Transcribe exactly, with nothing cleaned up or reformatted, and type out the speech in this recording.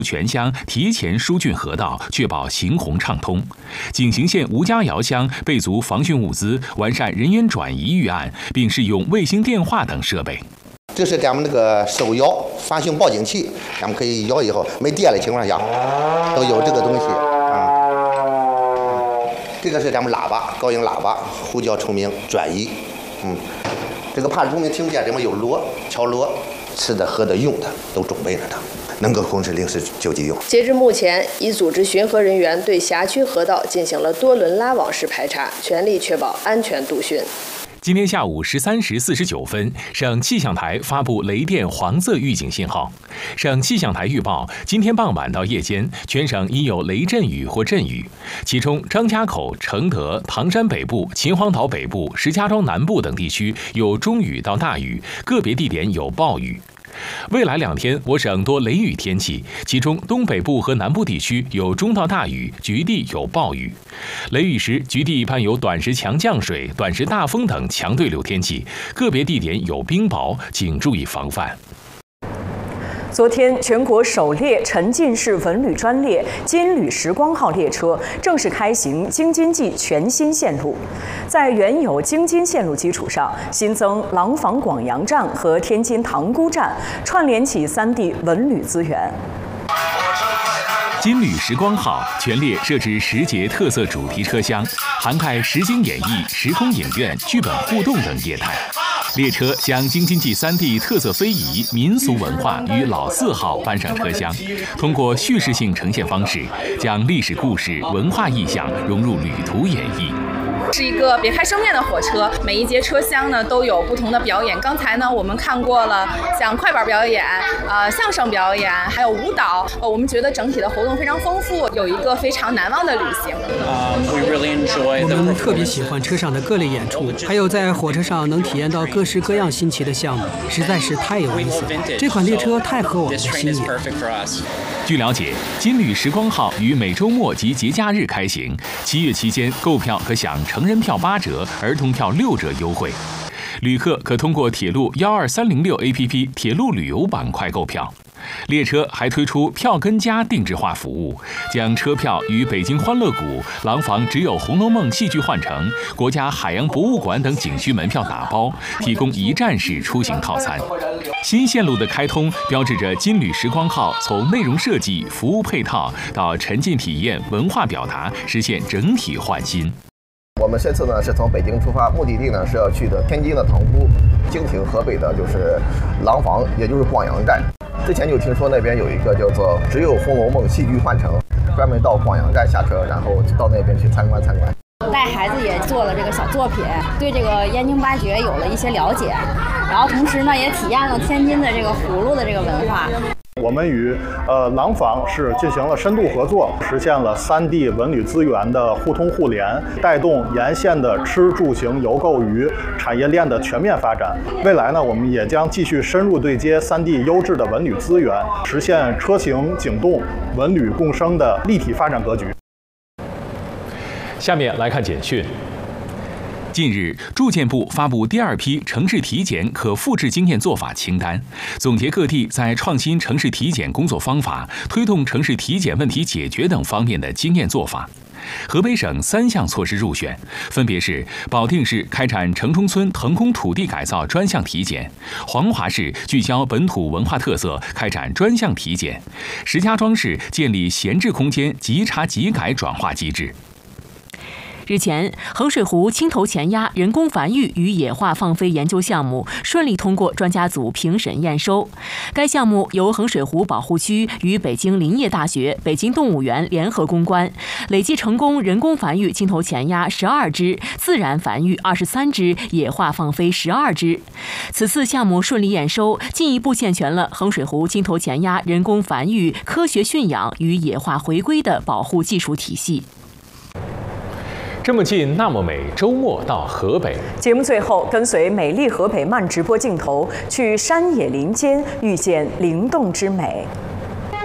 全乡提前疏浚河道，确保行洪畅通。景行县吴家窑乡备足防汛物资，完善人员转移预案，并试用卫星电话等设备。 这是咱们那个手摇发讯报警器，咱们可以摇以后没电的情况下，都有这个东西啊。这个是咱们喇叭，高音喇叭，呼叫虫鸣转移。嗯，这个怕虫鸣听不见，这边有锣，敲锣，吃的、喝的、用的都准备着的。能够控制临时救急用。 截至目前，已组织巡河人员对辖区河道进行了多轮拉网式排查，全力确保安全度汛。 今天下午十三时四十九分，省气象台发布雷电黄色预警信号。省气象台预报，今天傍晚到夜间，全省已有雷阵雨或阵雨，其中张家口、承德、唐山北部、秦皇岛北部、石家庄南部等地区有中雨到大雨，个别地点有暴雨。未来两天，我省多雷雨天气，其中东北部和南部地区有中到大雨，局地有暴雨。雷雨时，局地伴有短时强降水、短时大风等强对流天气，个别地点有冰雹，请注意防范。 昨天，全国首列沉浸式文旅专列金旅时光号列车正式开行京津冀全新线路，在原有京津线路基础上，新增廊坊广阳站和天津塘沽站，串联起三地文旅资源。 金旅时光号全列设置十节特色主题车厢，涵盖实景演绎、时空影院、剧本互动等业态。列车将京津冀三地特色非遗、民俗文化与老字号搬上车厢，通过叙事性呈现方式，将历史故事、文化意象融入旅途演绎。 是一个别开生面的火车，每一节车厢呢都有不同的表演。刚才呢我们看过了像快板表演、呃相声表演，还有舞蹈。呃，我们觉得整体的活动非常丰富，有一个非常难忘的旅行。 我们特别喜欢车上的各类演出，还有在火车上能体验到各式各样新奇的项目，实在是太有意思了。这款列车太合我们的心意。 据了解，金旅时光号于每周末及节假日开行，七月期间购票可享成人票八折、儿童票六折优惠。旅客可通过铁路幺二三零六 A P P 铁路旅游板块购票。列车还推出票根加定制化服务，将车票与北京欢乐谷、廊坊只有《红楼梦》戏剧换乘、国家海洋博物馆等景区门票打包，提供一站式出行套餐。新线路的开通，标志着金旅时光号从内容设计、服务配套到沉浸体验、文化表达，实现整体焕新。 我们这次呢是从北京出发，目的地呢是要去的天津的塘沽，经停河北的就是廊坊，也就是广阳站。之前就听说那边有一个叫做“只有《红楼梦》戏剧换乘”，专门到广阳站下车，然后到那边去参观参观。 带孩子也做了这个小作品，对这个燕京八绝有了一些了解，然后同时呢也体验了天津的这个葫芦的这个文化。 我们与呃廊坊是进行了深度合作，实现了三地文旅资源的互通互联，带动沿线的吃住行游购娱产业链的全面发展。未来呢，我们也将继续深入对接三地优质的文旅资源，实现车行景动、文旅共生的立体发展格局。 下面来看简讯。近日，住建部发布第二批城市体检可复制经验做法清单，总结各地在创新城市体检工作方法、推动城市体检问题解决等方面的经验做法。河北省三项措施入选，分别是保定市开展城中村腾空土地改造专项体检，黄骅市聚焦本土文化特色开展专项体检，石家庄市建立闲置空间即查即改转化机制。 日前，衡水湖青头前鸭人工繁育与野化放飞研究项目顺利通过专家组评审验收。该项目由衡水湖保护区与北京林业大学、北京动物园联合攻关，累计成功人工繁育青头前鸭十二只，自然繁育二十三只，野化放飞十二只。此次项目顺利验收，进一步健全了衡水湖青头前鸭人工繁育、科学驯养与野化回归的保护技术体系。 这么近，那么美，周末到河北。 节目最后，跟随美丽河北慢直播镜头，去山野林间遇见灵动之美。